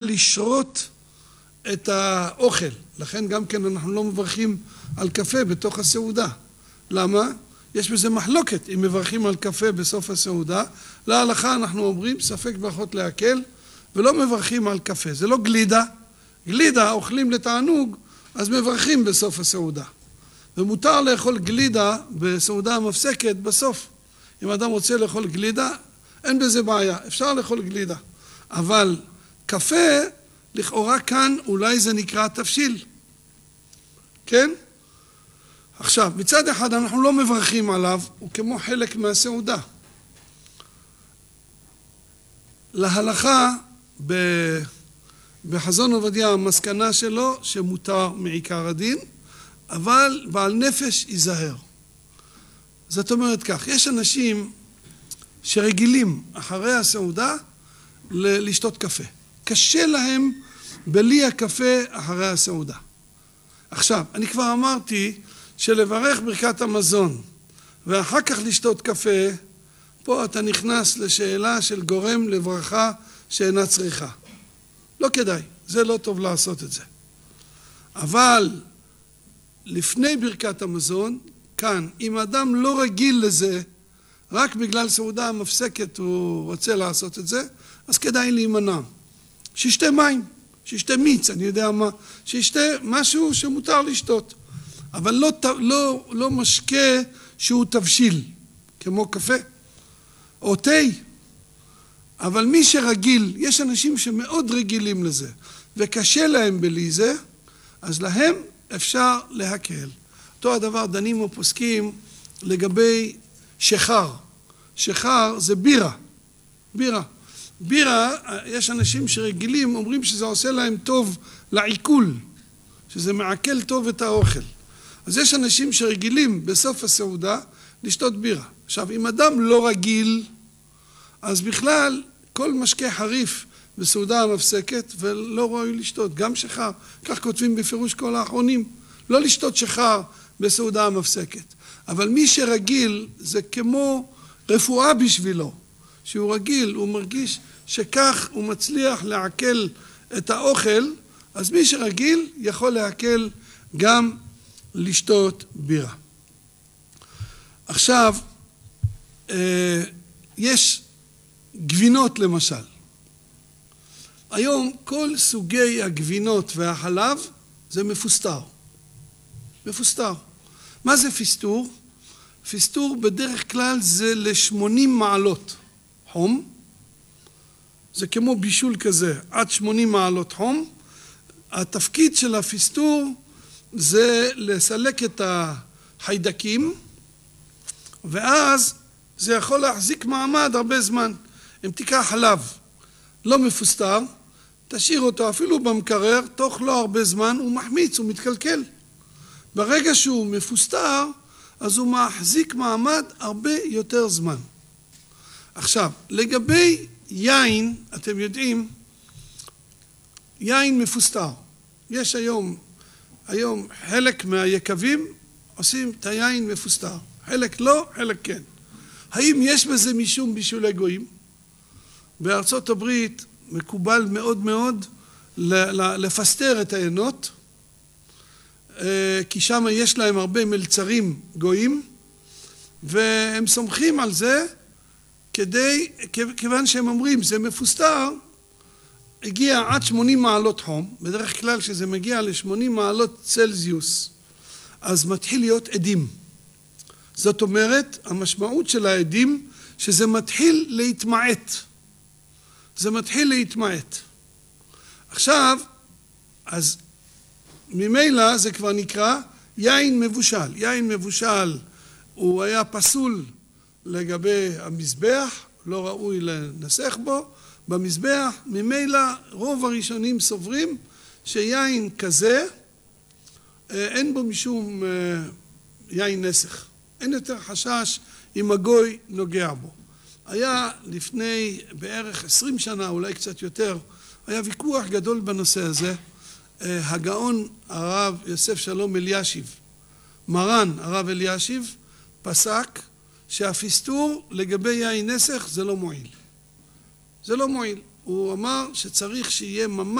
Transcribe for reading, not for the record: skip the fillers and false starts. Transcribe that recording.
לשרות את האוכל. לכן גם כן אנחנו לא מברכים על קפה בתוך הסעודה. למה? יש בזה מחלוקת אם מברכים על קפה בסוף הסעודה. להלכה אנחנו אומרים ספק ברכות להקל, ולא מברכים על קפה. זה לא גלידה. גלידה אוכלים לתענוג, אז מברכים בסוף הסעודה. ומותר לאכול גלידה בסעודה המפסקת בסוף. אם אדם רוצה לאכול גלידה, אין בזה בעיה, אפשר לאכול גלידה. אבל קפה, לכאורה כאן אולי זה נקרא תבשיל. כן? עכשיו, מצד אחד אנחנו לא מברכים עליו, הוא כמו חלק מהסעודה. להלכה, בחזון עובדיה המסקנה שלו שמותר מעיקר הדין, אבל בעל נפש ייזהר. זאת אומרת כך, יש אנשים שרגילים אחרי הסעודה לשתות קפה. קשה להם בלי הקפה אחרי הסעודה. עכשיו, אני כבר אמרתי שלברך ברכת המזון ואחר כך לשתות קפה, פה אתה נכנס לשאלה של גורם לברכה שאינה צריכה. לא כדאי, זה לא טוב לעשות את זה. אבל לפני ברכת המזון, כאן, אם אדם לא רגיל לזה, רק בגלל סעודה המפסקת הוא רוצה לעשות את זה, אז כדאי להימנע. שישתה מים, שישתה מיץ, אני יודע מה, שישתה משהו שמותר לשתות. אבל לא משקה שהוא תבשיל, כמו קפה או תה. אבל מי שרגיל, יש אנשים שמאוד רגילים לזה, וקשה להם בלי זה, אז להם אפשר להקל. אותו הדבר דנים ופוסקים לגבי שחר. שחר זה בירה. בירה. בירה, יש אנשים שרגילים, אומרים שזה עושה להם טוב לעיכול, שזה מעכל טוב את האוכל. אז יש אנשים שרגילים בסוף הסעודה לשתות בירה. עכשיו, אם אדם לא רגיל, אז בכלל כל משקה חריף בסעודה המפסקת ולא ראוי לשתות, גם שחר. כך כותבים בפירוש כל האחרונים, לא לשתות שחר בסעודה המפסקת. אבל מי שרגיל זה כמו רפואה בשבילו, שהוא רגיל, הוא מרגיש שכך הוא מצליח לעכל את האוכל, אז מי שרגיל יכול להקל גם לשתות בירה. עכשיו, יש גבינות למשל. היום כל סוגי הגבינות והחלב זה מפוסטר. מפוסטר. מה זה פיסטור? פיסטור בדרך כלל זה ל-80 מעלות חום. זה כמו בישול כזה, עד 80 מעלות חום. התפקיד של הפיסטור זה לסלק את החיידקים, ואז זה יכול להחזיק מעמד הרבה זמן. אם תיקח חלב לא מפוסטר, תשאיר אותו אפילו במקרר, תוך לא הרבה זמן הוא מחמיץ, הוא מתקלקל. ברגע שהוא מפוסטר, אז הוא מחזיק מעמד הרבה יותר זמן. עכשיו, לגבי יין, אתם יודעים, יין מפוסטר. יש היום חלק מהיקבים עושים את היין מפוסטר. חלק לא, חלק כן. האם יש בזה משום בישולי גויים? בארצות הברית מקובל מאוד מאוד לפסטר את העינות, כי שם יש להם הרבה מלצרים גויים, והם סומכים על זה כיוון שהם אומרים זה מפוסטר, הגיע עד 80 מעלות חום, בדרך כלל שזה מגיע ל-80 מעלות צלזיוס, אז מתחיל להיות עדים. זאת אומרת, המשמעות של העדים שזה מתחיל להתמעט. זה מתחיל להתמעט. עכשיו, אז ממילא זה כבר נקרא יין מבושל. יין מבושל הוא היה פסול לגבי המזבח, לא ראוי לנסח בו. במזבח, ממילא רוב הראשונים סוברים שיין כזה אין בו משום יין נסך. אין יותר חשש אם הגוי נוגע בו. היה לפני בערך 20 שנה, אולי קצת יותר, היה ויכוח גדול בנושא הזה. הגאון הרב יוסף שלום אלישיב, מרן הרב אלישיב, פסק שהפיסטור לגבי יין נסך זה לא מועיל. זה לא מועיל. הוא אמר שצריך שיהיה ממש